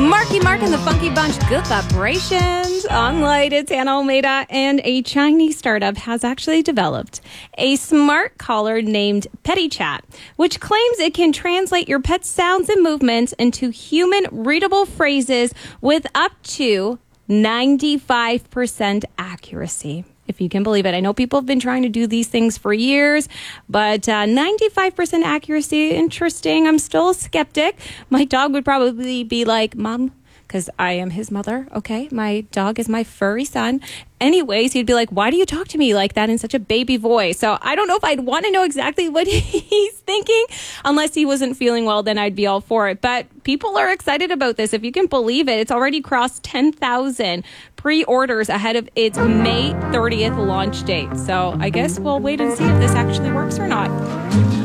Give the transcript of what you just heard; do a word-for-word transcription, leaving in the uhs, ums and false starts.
Marky Mark and the Funky Bunch, good vibrations. On Light, it's Anna Almeida, and a Chinese startup has actually developed a smart collar named PettyChat, which claims it can translate your pet's sounds and movements into human-readable phrases with up to ninety-five percent accuracy. If you can believe it. I know people have been trying to do these things for years, but uh, ninety-five percent accuracy, interesting. I'm still a skeptic. My dog would probably be like, Mom, because I am his mother, okay? My dog is my furry son. Anyways, he'd be like, why do you talk to me like that in such a baby voice? So I don't know if I'd want to know exactly what he's thinking. Unless he wasn't feeling well, then I'd be all for it. But people are excited about this. If you can believe it, it's already crossed ten thousand pre-orders ahead of its May thirtieth launch date. So I guess we'll wait and see if this actually works or not.